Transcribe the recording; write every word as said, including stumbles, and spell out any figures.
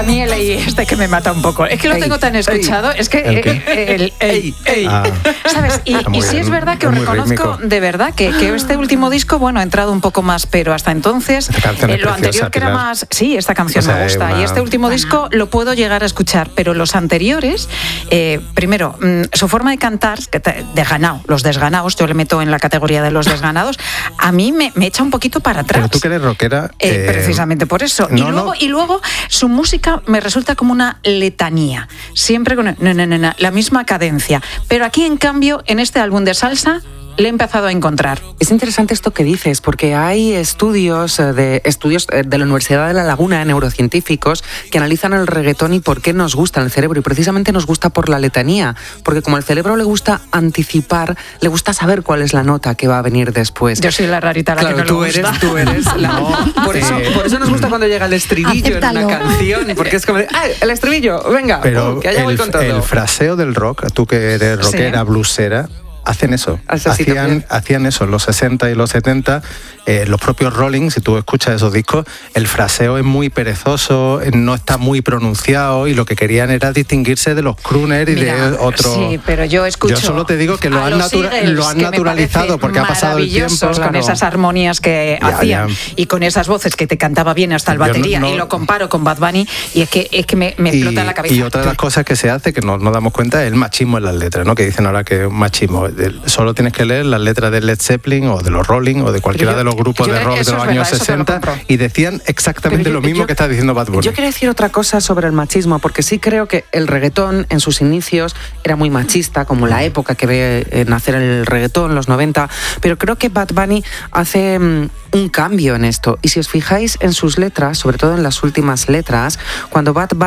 mí el ey este que me mata un poco. Es que lo Ey, tengo tan escuchado. ey. Es que ¿El qué? eh, el ey, ey. Ah. ¿Sabes? Y, Está muy y sí bien, es verdad que es os muy reconozco rítmico. de verdad que, que este último disco, bueno, ha entrado un poco más, pero hasta entonces Esta canción es eh, lo preciosa, anterior que era Pilar. más, sí, esta canción O sea, me gusta una- y este último disco lo puedo llegar a escuchar, pero los anteriores, eh, primero, mmm, su forma de cantar, que te- desganado, los desganados, yo le meto en la categoría de los desganados, a mí me, me echa un poquito para atrás. Pero tú que eres rockera... Eh, eh, precisamente por eso. no, y, luego, no. y luego su música me resulta como una letanía. Siempre con no, no, no, no, la misma cadencia. Pero aquí, en cambio, en este álbum de salsa, le he empezado a encontrar. Es interesante esto que dices, porque hay estudios eh, de estudios eh, de la Universidad de La Laguna, neurocientíficos, que analizan el reggaetón y por qué nos gusta en el cerebro. Y precisamente nos gusta por la letanía, porque como al cerebro le gusta anticipar, le gusta saber cuál es la nota que va a venir después. Yo soy la rarita a la Claro, que no tú le gusta. eres, tú eres la... No, por, eso, eh, por eso nos gusta cuando llega el estribillo Acéptalo. en una canción, porque es como de, ¡ah, el estribillo! Venga, Pero oh, que allá voy el, con todo. el fraseo del rock, tú que eres rockera, Sí. blusera, hacen eso. Eso sí hacían, también. hacían eso en los sesenta y los setenta. Eh, los propios Rolling, si tú escuchas esos discos, el fraseo es muy perezoso, eh, no está muy pronunciado y lo que querían era distinguirse de los crooners y Mira, de otros... sí, pero yo escucho. Yo solo te digo que lo a han, los natura- Eagles, lo han que me naturalizado parecen porque ha pasado el tiempo. maravillosos, con claro. esas armonías que Ya, hacían ya. y con esas voces que te cantaba bien hasta el Yo no- batería no- y lo comparo con Bad Bunny y es que es que me, me explota la cabeza. Y otra de las cosas que se hace, que no nos damos cuenta, es el machismo en las letras, ¿no? Que dicen ahora que es un machismo. El- Solo tienes que leer las letras de Led Zeppelin o de los Rolling o de cualquiera yo- de los grupos yo- de rock de eso los es años verdad, eso te lo sesenta compro. y decían exactamente Pero yo- lo mismo yo- que está diciendo Bad Bunny. Yo quiero decir otra cosa sobre el machismo, porque sí creo que el reggaetón en sus inicios era muy machista, como la época que ve eh, nacer el reggaetón, los noventa, pero creo que Bad Bunny hace mm, un cambio en esto. Y si os fijáis en sus letras, sobre todo en las últimas letras, cuando Bad Bunny